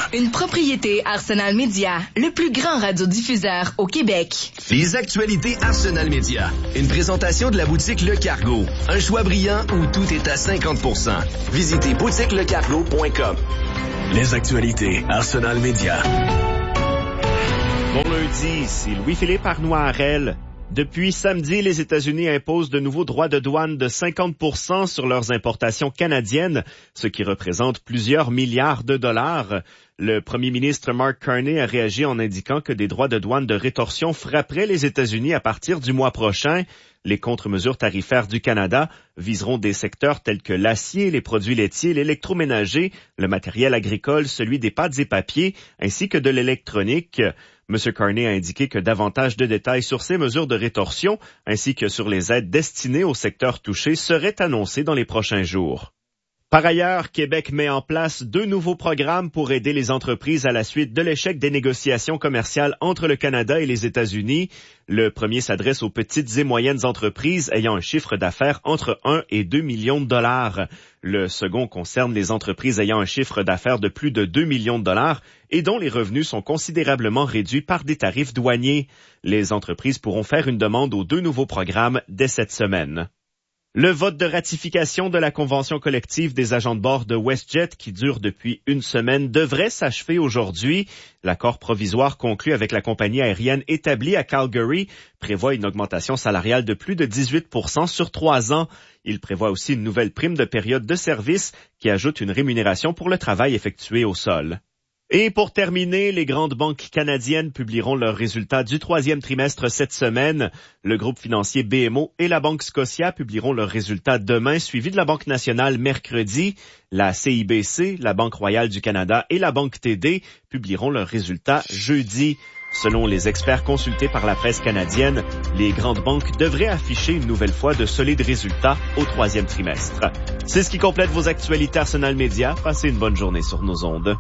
une propriété Arsenal Média, le plus grand radiodiffuseur au Québec. Les actualités Arsenal Média. Une présentation de la boutique Le Cargo. Un choix brillant où tout est à 50%. Visitez boutiquelecargo.com. Les actualités Arsenal Média. Bon lundi, c'est Louis-Philippe Arnoirel. Depuis samedi, les États-Unis imposent de nouveaux droits de douane de 50% sur leurs importations canadiennes, ce qui représente plusieurs milliards de dollars. Le premier ministre Mark Carney a réagi en indiquant que des droits de douane de rétorsion frapperaient les États-Unis à partir du mois prochain. Les contre-mesures tarifaires du Canada viseront des secteurs tels que l'acier, les produits laitiers, l'électroménager, le matériel agricole, celui des pâtes et papiers, ainsi que de l'électronique. M. Carney a indiqué que davantage de détails sur ces mesures de rétorsion, ainsi que sur les aides destinées aux secteurs touchés, seraient annoncés dans les prochains jours. Par ailleurs, Québec met en place 2 nouveaux programmes pour aider les entreprises à la suite de l'échec des négociations commerciales entre le Canada et les États-Unis. Le premier s'adresse aux petites et moyennes entreprises ayant un chiffre d'affaires entre 1 et 2 millions de dollars. Le second concerne les entreprises ayant un chiffre d'affaires de plus de 2 millions de dollars et dont les revenus sont considérablement réduits par des tarifs douaniers. Les entreprises pourront faire une demande aux 2 nouveaux programmes dès cette semaine. Le vote de ratification de la convention collective des agents de bord de WestJet, qui dure depuis une semaine, devrait s'achever aujourd'hui. L'accord provisoire conclu avec la compagnie aérienne établie à Calgary prévoit une augmentation salariale de plus de 18% sur 3 ans. Il prévoit aussi une nouvelle prime de période de service qui ajoute une rémunération pour le travail effectué au sol. Et pour terminer, les grandes banques canadiennes publieront leurs résultats du 3e trimestre cette semaine. Le groupe financier BMO et la Banque Scotia publieront leurs résultats demain, suivi de la Banque nationale mercredi. La CIBC, la Banque royale du Canada et la Banque TD publieront leurs résultats jeudi. Selon les experts consultés par la presse canadienne, les grandes banques devraient afficher une nouvelle fois de solides résultats au 3e trimestre. C'est ce qui complète vos actualités Arsenal Média. Passez une bonne journée sur nos ondes.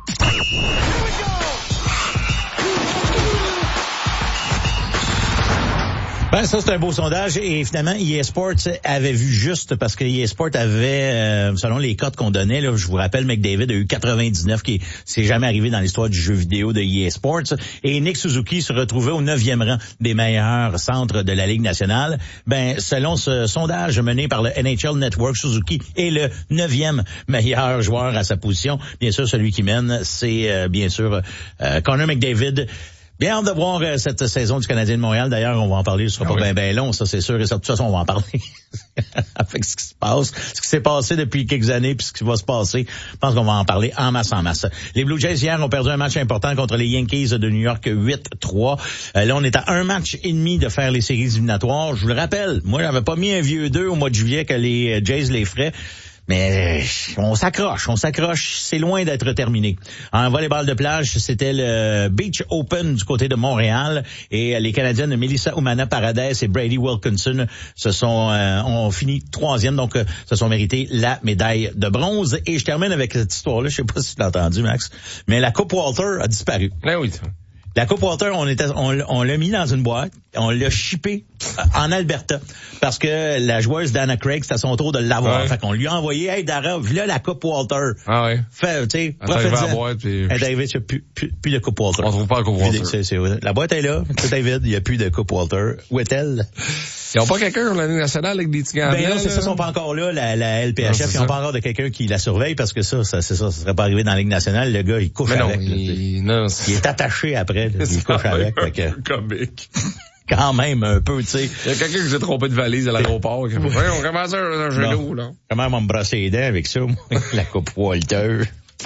Ben, ça, c'est un beau sondage. Et finalement, EA Sports avait vu juste parce que EA Sports avait, selon les cotes qu'on donnait, là, je vous rappelle, McDavid a eu 99, qui c'est jamais arrivé dans l'histoire du jeu vidéo de EA Sports. Et Nick Suzuki se retrouvait au 9e rang des meilleurs centres de la Ligue nationale. Ben, selon ce sondage mené par le NHL Network, Suzuki est le 9e meilleur joueur à sa position. Bien sûr, celui qui mène, c'est bien sûr Connor McDavid. Bien hâte de voir cette saison du Canadien de Montréal. D'ailleurs, on va en parler, ce sera pas bien long, ça c'est sûr. Et ça, de toute façon, on va en parler avec ce qui se passe, ce qui s'est passé depuis quelques années, puis ce qui va se passer. Je pense qu'on va en parler en masse. Les Blue Jays, hier, ont perdu un match important contre les Yankees de New York 8-3. Là, on est à un match et demi de faire les séries éliminatoires. Je vous le rappelle, moi, j'avais pas mis un vieux 2 au mois de juillet que les Jays les feraient. Mais on s'accroche, c'est loin d'être terminé. En volleyball de plage, c'était le Beach Open du côté de Montréal et les Canadiennes de Melissa Umana-Paradès et Brady Wilkinson ont fini 3e, donc se sont mérité la médaille de bronze. Et je termine avec cette histoire-là, je sais pas si tu l'as entendu, Max, mais la Coupe Walter a disparu. Ben oui. La Coupe Walter, on l'a mis dans une boîte, on l'a shippé en Alberta parce que la joueuse Dana Craig, c'était à son tour de l'avoir. Ouais. Fait qu'on lui a envoyé, hey Dara, voilà la Coupe Walter. Ah ouais. Fait, tu sais, profite-en. Hey David, il n'y a plus de Coupe Walter. On trouve pas la Coupe Walter. La boîte est là, tout est vide, il n'y a plus de Coupe Walter. Où est-elle? Ils n'ont pas quelqu'un dans l'année nationale avec des petits gants. Ben non, c'est ça, ils sont pas encore là, la LPHF, ils n'ont pas encore de quelqu'un qui la surveille parce que ça serait pas arrivé dans la Ligue nationale. Le gars, il couche avec. Il est attaché après, il couche avec. Comique. Quand même, un peu, tu sais. Il y a quelqu'un qui s'est trompé de valise à l'aéroport. Ouais, on commence un genou, là. Comment on va me brosser les dents avec ça, moi? La Coupe Walter.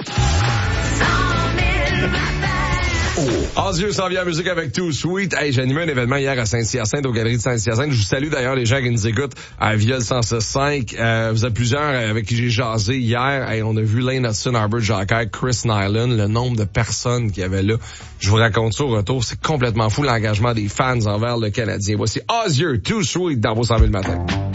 Osier s'en vient en musique avec Too Sweet. Hey, j'ai animé un événement hier à Saint-Hyacinthe, aux Galeries de Saint-Hyacinthe. Je vous salue d'ailleurs les gens qui nous écoutent à Viol 105. Vous êtes plusieurs avec qui j'ai jasé hier. Hey, on a vu Lane Hudson, Albert Jacquet, Chris Nyland, le nombre de personnes qu'il y avait là. Je vous raconte ça au retour. C'est complètement fou l'engagement des fans envers le Canadien. Voici Osier, Too Sweet dans vos 100 000 matins.